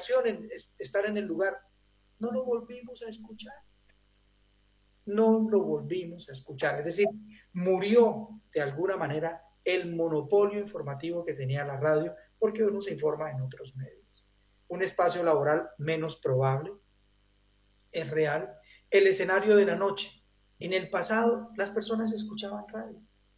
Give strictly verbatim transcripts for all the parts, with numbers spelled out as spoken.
reacción, en estar en el lugar. No lo volvimos a escuchar. No lo volvimos a escuchar. Es decir, murió de alguna manera el monopolio informativo que tenía la radio, porque uno se informa en otros medios. Un espacio laboral menos probable, es real. El escenario de la noche. En el pasado, las personas escuchaban radio.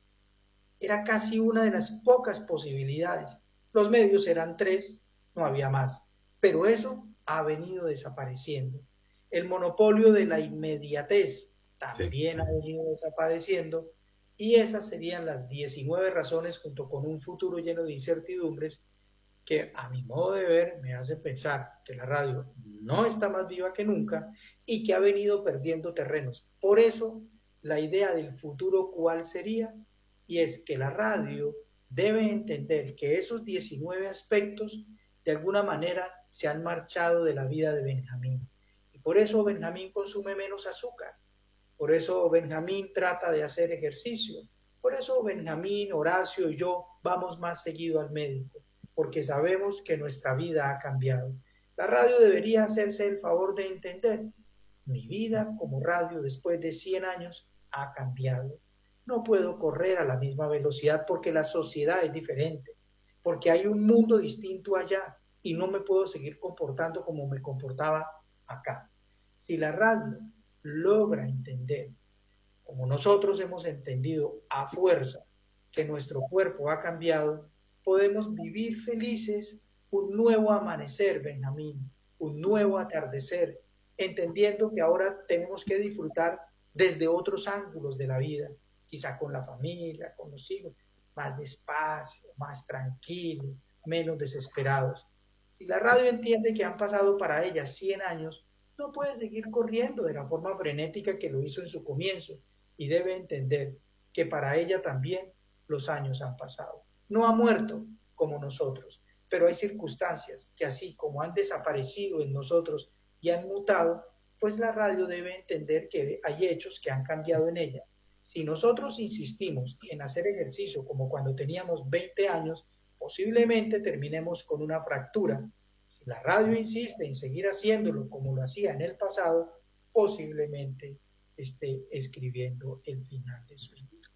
Era casi una de las pocas posibilidades. Los medios eran tres, no había más. Pero eso ha venido desapareciendo. El monopolio de la inmediatez también sí. ha venido desapareciendo. Y esas serían las diecinueve razones, junto con un futuro lleno de incertidumbres, que a mi modo de ver me hace pensar que la radio no está más viva que nunca y que ha venido perdiendo terrenos. Por eso, la idea del futuro, ¿cuál sería? Y es que la radio debe entender que esos diecinueve aspectos de alguna manera se han marchado de la vida de Benjamín. Y por eso Benjamín consume menos azúcar. Por eso Benjamín trata de hacer ejercicio. Por eso Benjamín, Horacio y yo vamos más seguido al médico, porque sabemos que nuestra vida ha cambiado. La radio debería hacerse el favor de entender: mi vida como radio después de cien años ha cambiado. No puedo correr a la misma velocidad porque la sociedad es diferente, porque hay un mundo distinto allá y no me puedo seguir comportando como me comportaba acá. Si la radio logra entender, como nosotros hemos entendido a fuerza, que nuestro cuerpo ha cambiado, podemos vivir felices un nuevo amanecer, Benjamín, un nuevo atardecer, entendiendo que ahora tenemos que disfrutar desde otros ángulos de la vida, quizá con la familia, con los hijos, más despacio, más tranquilo, menos desesperados. Si la radio entiende que han pasado para ella cien años, no puede seguir corriendo de la forma frenética que lo hizo en su comienzo, y debe entender que para ella también los años han pasado. No ha muerto como nosotros, pero hay circunstancias que, así como han desaparecido en nosotros y han mutado, pues la radio debe entender que hay hechos que han cambiado en ella. Si nosotros insistimos en hacer ejercicio como cuando teníamos veinte años, posiblemente terminemos con una fractura. Si la radio insiste en seguir haciéndolo como lo hacía en el pasado, posiblemente esté escribiendo el final de sus vidas.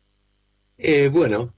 Eh, bueno,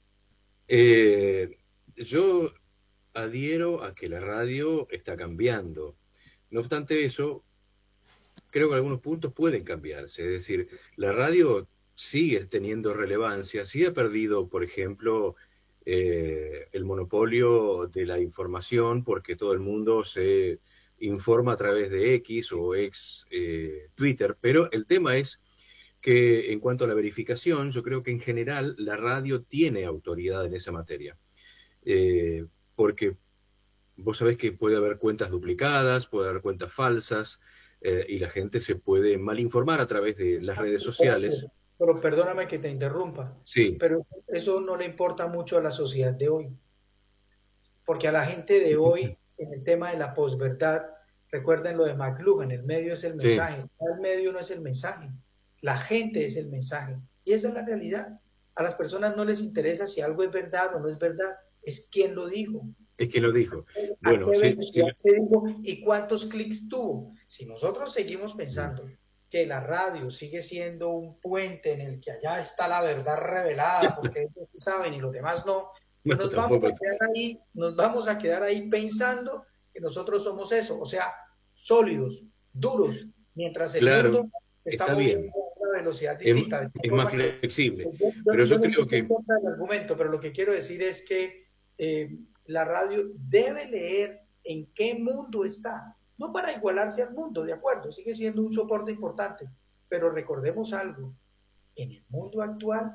eh, yo adhiero a que la radio está cambiando. No obstante eso, creo que algunos puntos pueden cambiarse. Es decir, la radio sigue teniendo relevancia, sí ha perdido, por ejemplo, eh, el monopolio de la información, porque todo el mundo se informa a través de X o ex eh, Twitter, pero el tema es que en cuanto a la verificación, yo creo que en general la radio tiene autoridad en esa materia, eh, porque vos sabés que puede haber cuentas duplicadas, puede haber cuentas falsas, eh, y la gente se puede malinformar a través de las redes sociales. Pero perdóname que te interrumpa, Sí. pero eso no le importa mucho a la sociedad de hoy, porque a la gente de hoy, en el tema de la posverdad, recuerden lo de McLuhan, el medio es el mensaje, sí. El medio no es el mensaje, la gente es el mensaje, y esa es la realidad. A las personas no les interesa si algo es verdad o no es verdad, es quién lo dijo. Es quien lo dijo. ¿A bueno, qué sí, sí. se dijo y cuántos clics tuvo? Si nosotros seguimos pensando que la radio sigue siendo un puente en el que allá está la verdad revelada, porque ellos saben y los demás no, no nos, vamos a quedar ahí, nos vamos a quedar ahí pensando que nosotros somos eso, o sea, sólidos, duros, mientras el claro, mundo se está, está moviendo bien. a una velocidad distinta. Es, es más flexible. Que, yo, yo, pero yo, yo creo que... en contra del argumento, pero lo que quiero decir es que eh, la radio debe leer en qué mundo está, no para igualarse al mundo, de acuerdo, sigue siendo un soporte importante, pero recordemos algo, en el mundo actual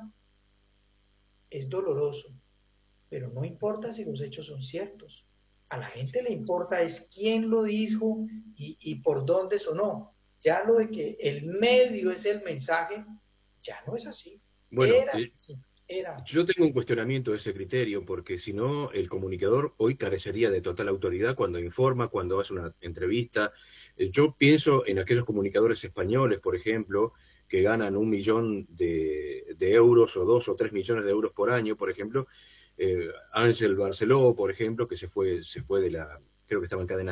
es doloroso, pero no importa si los hechos son ciertos, a la gente le importa es quién lo dijo y, y por dónde sonó, ya lo de que el medio es el mensaje, ya no es así, bueno, era así. Era. Yo tengo un cuestionamiento de ese criterio, porque si no, el comunicador hoy carecería de total autoridad cuando informa, cuando hace una entrevista. Yo pienso en aquellos comunicadores españoles, por ejemplo, que ganan un millón de, de euros o dos o tres millones de euros por año, por ejemplo. Eh, Ángel Barceló, por ejemplo, que se fue, se fue de la, creo que estaba en cadena